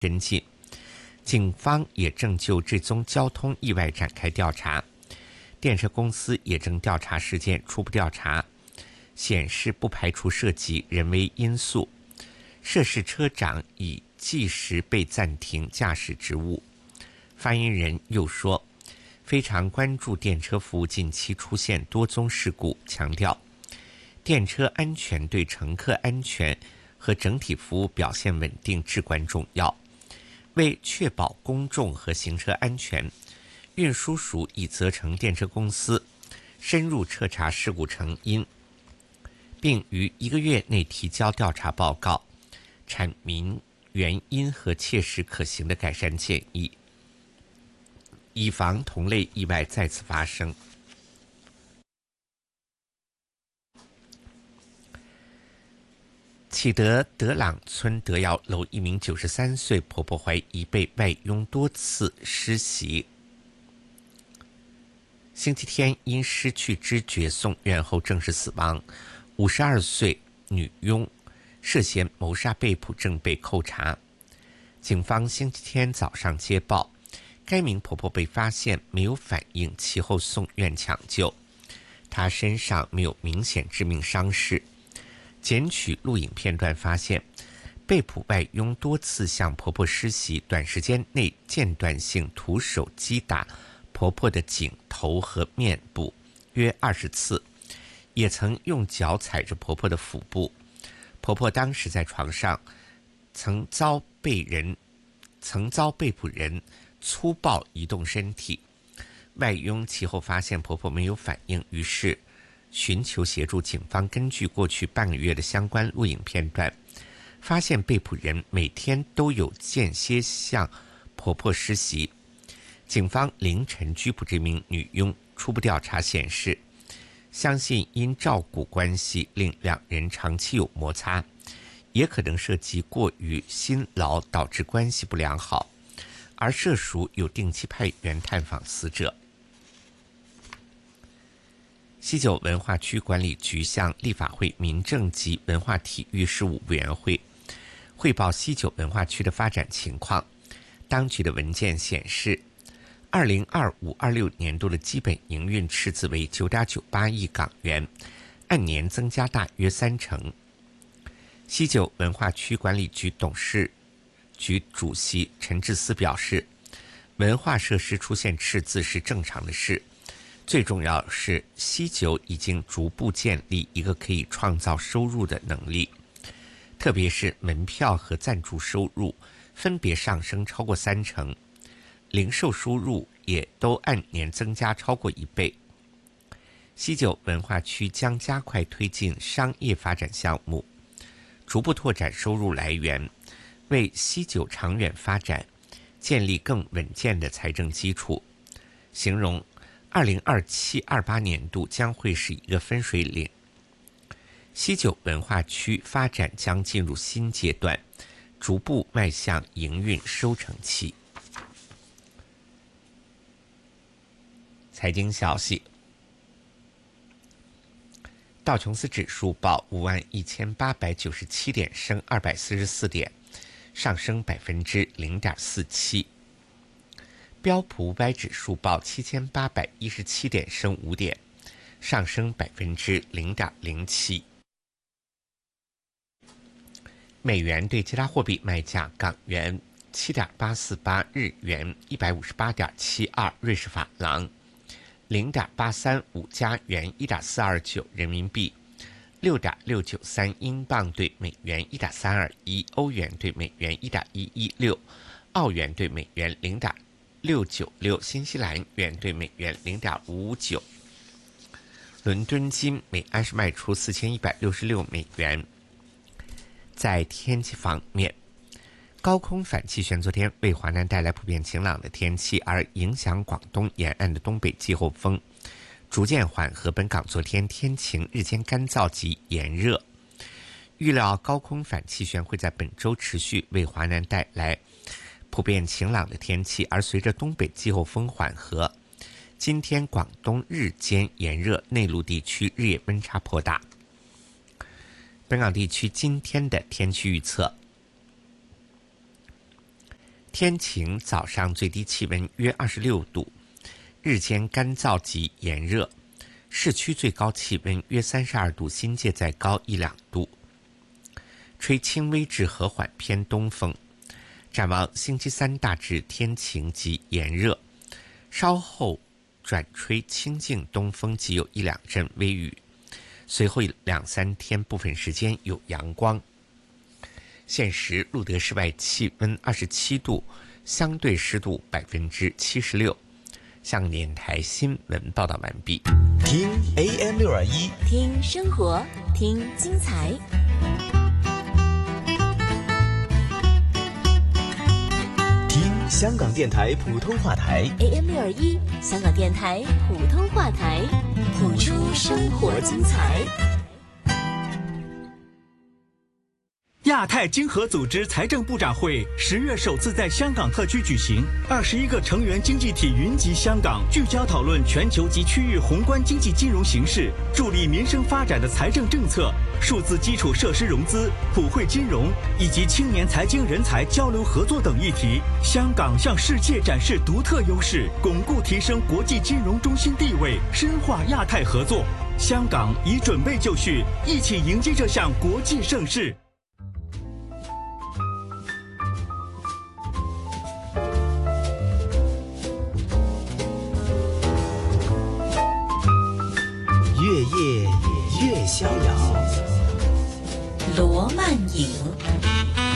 跟进。警方也正就这宗交通意外展开调查，电车公司也正调查事件，初步调查显示不排除涉及人为因素。涉事车长已即时被暂停驾驶职务。发言人又说，非常关注电车服务近期出现多宗事故，强调电车安全对乘客安全和整体服务表现稳定至关重要。为确保公众和行车安全，运输署已责成电车公司深入彻查事故成因，并于1个月内提交调查报告，阐明原因和切实可行的改善建议，以防同类意外再次发生。启德德朗村德尧楼一名93岁婆婆怀疑被外佣多次施袭，星期天因失去知觉送院后证实死亡。52岁女佣涉嫌谋杀被捕，正被扣查。警方星期天早上接报，该名婆婆被发现没有反应，其后送院抢救。她身上没有明显致命伤势。检取录影片段发现，被捕外佣多次向婆婆施袭，短时间内间断性徒手击打婆婆的颈、头和面部约20次，也曾用脚踩着婆婆的腹部。婆婆当时在床上，曾遭被捕人粗暴移动身体。外佣其后发现婆婆没有反应，于是寻求协助。警方根据过去半个月的相关录影片段，发现被捕人每天都有间歇向婆婆施袭。警方凌晨拘捕这名女佣，初步调查显示，相信因照顾关系令两人长期有摩擦，也可能涉及过于辛劳导致关系不良好，而涉属有定期派员探访死者。西九文化区管理局向立法会民政及文化体育事务委员会汇报西九文化区的发展情况。当局的文件显示，2025-26年度的基本营运赤字为 9.98 亿港元，按年增加大约30%。西九文化区管理局董事局主席陈志思表示，文化设施出现赤字是正常的事，最重要是西九已经逐步建立一个可以创造收入的能力，特别是门票和赞助收入分别上升超过30%，零售收入也都按年增加超过1倍。西九文化区将加快推进商业发展项目，逐步拓展收入来源，为西九长远发展建立更稳健的财政基础。形容2027-28年度将会是一个分水岭，西九文化区发展将进入新阶段，逐步迈向营运收成期。财经消息，道琼斯指数报51897点，升244点，上升0.47%。标普500指数报7817点，升5点，上升0.07%。美元对其他货币卖价：港元7.848，日元158.72，瑞士法郎0.835，加元1.429，人民币6.693，英镑对美元1.321，欧元对美元1.116，澳元对美元0.696，新西兰元对美元0.559。伦敦金每安士卖出4166美元。在天气方面，高空反气旋昨天为华南带来普遍晴朗的天气，而影响广东沿岸的东北季候风逐渐缓和。本港昨天天晴，日间干燥及炎热，预料高空反气旋会在本周持续为华南带来普遍晴朗的天气，而随着东北季候风缓和，今天广东日间炎热，内陆地区日夜温差颇大。本港地区今天的天气预测： 天晴，早上最低气温约26度，日间干燥及炎热，市区最高气温约32度，新界再高1-2度，吹轻微至和缓偏东风。展望星期三大致天晴及炎热，稍后转吹清劲东风及有1-2阵微雨，随后2-3天部分时间有阳光。现时路德室外气温27度，相对湿度76%。香港电台新闻报道完毕。 听 AM621， 听生活，听精彩。 听香港电台普通话台 AM621，香港电台普通话台，谱出生活精彩。 亚太经合组织财政部长会10月首次在香港特区举行，21个成员经济体云集香港，聚焦讨论全球及区域宏观经济金融形势、助力民生发展的财政政策、数字基础设施融资、普惠金融以及青年财经人才交流合作等议题。香港向世界展示独特优势，巩固提升国际金融中心地位，深化亚太合作。香港已准备就绪，一起迎接这项国际盛事。 越夜越逍遥， 罗曼影。